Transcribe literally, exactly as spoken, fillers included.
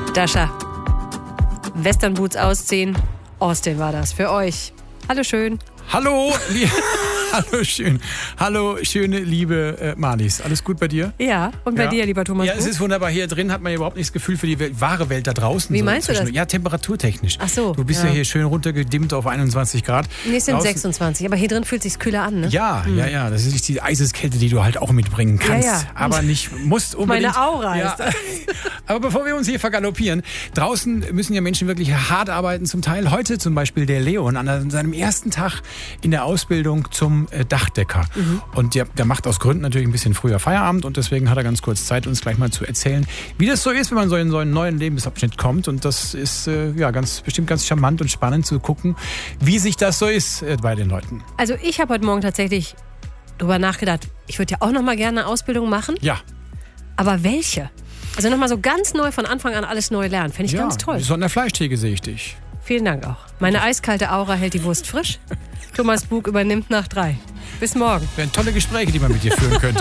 Dasha. Westernboots ausziehen. Austin war das für euch. Hallo schön. Hallo, li- hallo schön. Hallo, schöne, liebe äh, Marlies. Alles gut bei dir? Ja, und bei Ja. dir, lieber Thomas? Ja, es ist wunderbar. Hier drin hat man überhaupt nicht das Gefühl für die Welt, wahre Welt da draußen. Wie so meinst du das? Ja, temperaturtechnisch. Ach so, Du bist ja, ja. hier schön runtergedimmt auf einundzwanzig Grad. Nee, es sind Draußen- sechsundzwanzig, aber hier drin fühlt es sich kühler an, ne? Ja, ja, ja. Das ist die Eiseskälte, die du halt auch mitbringen kannst. Ja, ja. Aber nicht musst unbedingt. Meine Aura ja. ist das. Aber bevor wir uns hier vergaloppieren, draußen müssen ja Menschen wirklich hart arbeiten zum Teil. Heute zum Beispiel der Leon an seinem ersten Tag in der Ausbildung zum äh, Dachdecker. Mhm. Und der, der macht aus Gründen natürlich ein bisschen früher Feierabend und deswegen hat er ganz kurz Zeit, uns gleich mal zu erzählen, wie das so ist, wenn man so in so einen neuen Lebensabschnitt kommt. Und das ist äh, ja ganz bestimmt ganz charmant und spannend zu gucken, wie sich das so ist äh, bei den Leuten. Also ich habe heute Morgen tatsächlich drüber nachgedacht, ich würde ja auch noch mal gerne eine Ausbildung machen. Ja. Aber welche? Also noch mal so ganz neu von Anfang an alles neu lernen. Fände ich ja, ganz toll. So an der Fleischtheke sehe ich dich. Vielen Dank auch. Meine eiskalte Aura hält die Wurst frisch. Thomas Bug übernimmt nach drei. Bis morgen. Wären tolle Gespräche, die man mit dir führen könnte.